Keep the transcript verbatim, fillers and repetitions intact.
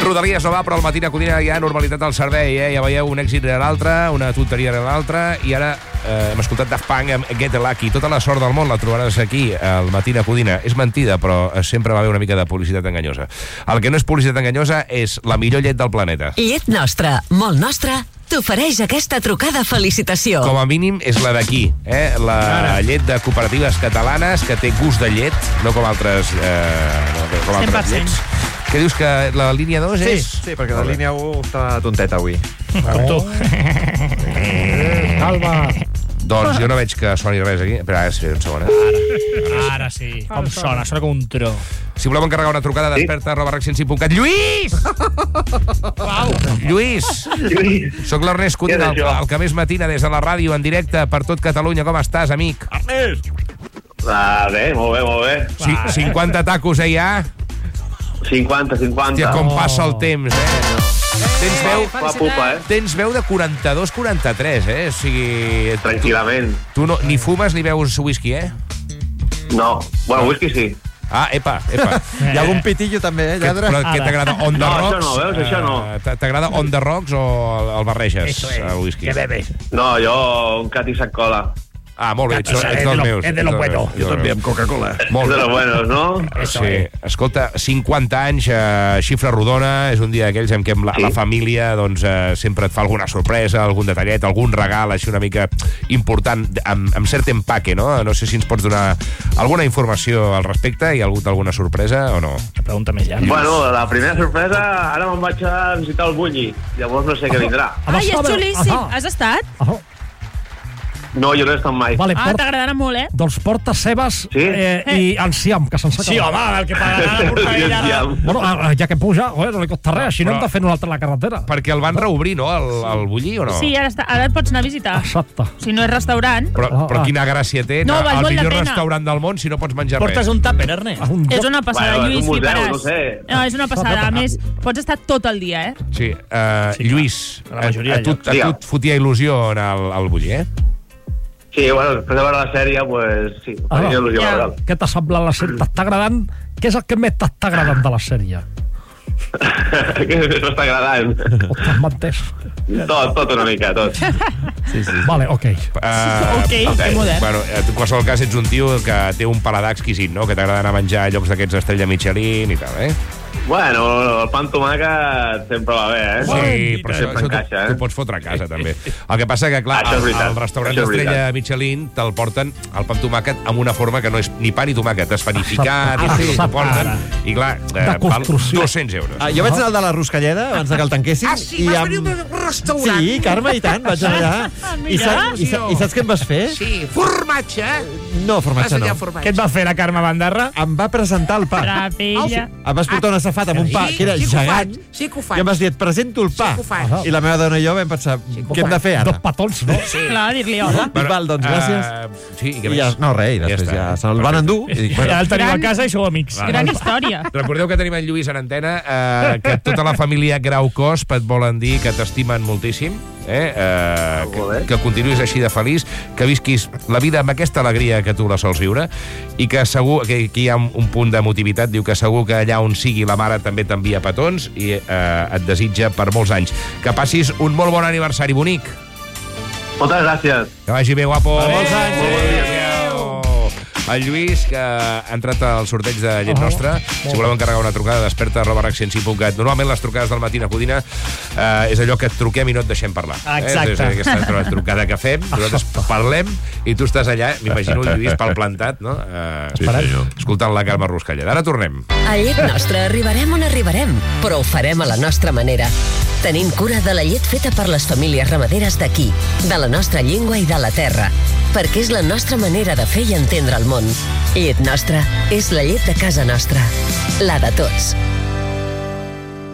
Rodalies no va, però al Matina Codina hi ha normalitat al servei, eh? Ja veieu, un èxit rere l'altre, una tonteria rere l'altra, i ara eh, hem escoltat Daft Punk amb Get Lucky. Tota la sort del món la trobaràs aquí, al Matina Codina. És mentida, però sempre va haver una mica de publicitat enganyosa. El que no és publicitat enganyosa és la millor llet del planeta. Llet Nostra, molt nostra, t'ofereix aquesta trucada felicitació. Com a mínim és la d'aquí, eh? La Ara. llet de cooperatives catalanes que té gust de llet, no com altres, eh, no, com altres llets. Què dius, que la línia dos és? Sí, sí, perquè la línia u està tonteta avui. Com tu. Calma. Doncs jo no veig que soni res aquí. Espera, ara sí, un segon, eh? Ara, ara sí. Com sona? Sona com un tro. Si voleu encarregar una trucada, desperta arroba rac cent cinc punt cat. Lluís! Uau! Lluís! Soc l'Ernest Codina, el, el que més matina des de la ràdio en directe per tot Catalunya. Com estàs, amic? Ernest! Ah, bé, molt bé, molt bé. Sí, cinquanta tacos, eh, ja? cinquanta, cinquanta. Hòstia, com passa el temps, eh? Tens veu, La pupa, eh? tens veu de quaranta-dos quaranta-tres, eh? O sigui... Tranquil·lament. Tu no, ni fumes ni beus whisky, eh? No. Bueno, whisky sí. Ah, epa, epa. Hi ha algun pitillo també, eh, lladre? Però què t'agrada, on the No, rocks? això no, veus, això no. Eh, T'agrada on the rocks o el, el barreges, Eso es. el whisky? Que bebes. No, jo un cat i sac cola. Ah, molt bé, ets, Es ets de dels lo- meus. es de lo ets dels bueno. meus, Jo dels meus. Coca-Cola. Molt De bé. los buenos, no? Eso Sí, es. escolta, cinquanta anys, eh, xifra rodona, és un dia d'aquells en què la, Sí. la família doncs, eh, sempre et fa alguna sorpresa, algun detallet, algun regal així una mica important, amb, amb cert empaque, no? No sé si ens pots donar alguna informació al respecte. Hi ha hagut alguna sorpresa o no? La pregunta més llarga. Bueno, la primera sorpresa, ara me'n vaig a visitar el Bulli. Llavors no sé què vindrà. Ai, és xulíssim. Has estat? No, jo no he estat mai. Vale, Ah, port, t'agradarà molt, eh? doncs porta cebes Sí? eh, i enciam, que se'n s'acaba. Sí, home, el que pagarà la portavella. Ja, Bueno, ah, ja que puja, oi, no li costa res, així no Però- hem de fer nosaltres la carretera. Perquè el van reobrir, no?, el, el Bulli, o no? Sí, ara, està, ara et pots anar a visitar. Exacte. Si no és restaurant. Però, però quina gràcia té No, anar val al molt la millor pena. restaurant del món si no pots menjar Portes res. un tàper, Ernest. Un És joc- una passada, Bueno, és un Lluís, museu, fliparàs. no sé. No, és una passada. A més, pots estar tot el dia, eh? Sí, uh, Sí, Lluís, la majoria a, a, de tu, llocs. a tu et fotia il·lusió anar al, al Bulli, eh? Sí, bueno, després de veure la sèrie, pues, sí, Ah, tenia il·lusió, ja. la veritat. Què t'ha semblat la sèrie? T'està agradant? Què és el que més t'està agradant de la sèrie? Que m'està agradant. Ostres, m'ha entès. Tot, tot una mica, tot. Vale, ok. Uh, Ok, que modern. Bueno, en qualsevol cas ets un tio que té un paladar exquisit, no?, que t'agrada anar a menjar a llocs d'aquests estrella Michelin i tal, eh? Bueno, el pa amb tomàquet sempre va bé, eh? Sí, però això, sempre això tu, encaixa, tu eh? pots fotre a casa, també. El que passa que, clar, Això és al, veritat, al restaurant això és d'estrella veritat. Michelin te'l porten el pa amb tomàquet amb una forma que no és ni pa ni tomàquet, esferificat, i Ah, tot sí. t'ho porten, i clar, eh, val construcció. dos-cents euros. Ah, jo vaig anar al de la Ruscalleda abans de que el tanquessin. Ah, sí? i Vas amb- venir a un restaurant? Sí, Carme, i tant, vaig allà. I, saps, i, saps, I saps què em vas fer? Sí, formatge. No, Vas formatge allà no. a formatge. Què et va fer la Carme Bandarra? Em va presentar el pa. Trapella. Em vas portar una safata amb un pa Sí, que era sí que ho gegant. faig, sí que ho faig. I em vas dir, et presento el pa. Sí que ho faig. I la meva dona i jo vam pensar, què hem de fer Dos ara? petons, no? Clar, dir-li hola. Dic, val, doncs gràcies. Uh, sí, i què I més? ja, no, res, i després està. ja se'l van endur. I dic, Ja bueno, el tenim a Gran- casa i sou amics. Gran història. Recordeu que tenim en Lluís en antena, eh, que tota la família Grau Cosp et volen dir que t'estimen moltíssim, eh, eh, Molt bé. que, que continuïs així de feliç, que visquis la vida amb aquesta alegria que tu la sols viure, i que segur que aquí hi ha un, un punt d'emotivitat, diu que segur que allà on sigui la mare també t'envia petons i eh, et desitja per molts anys. Que passis un molt bon aniversari bonic. Moltes gràcies. Que vagi bé, guapo. Per molts anys. Molt bon dia. El Lluís, que ha entrat al sorteig de Llet Nostra. Si voleu encarregar una trucada, desperta arroba rac cent cinc punt cat. Normalment les trucades del Matina Codina eh, és allò que et truquem i no et deixem parlar. Exacte. Eh? És aquesta trucada que fem, nosaltres parlem i tu estàs allà, m'imagino el Lluís pel plantat, no? Eh, Esperem. escoltant la Carme Ruscalleda. Ara tornem. A Llet Nostra arribarem on arribarem, però ho farem a la nostra manera. Tenint cura de la llet feta per les famílies ramaderes d'aquí, de la nostra llengua i de la terra, perquè és la nostra manera de fer i entendre el món. Llet Nostra és la llet de casa nostra, la de tots.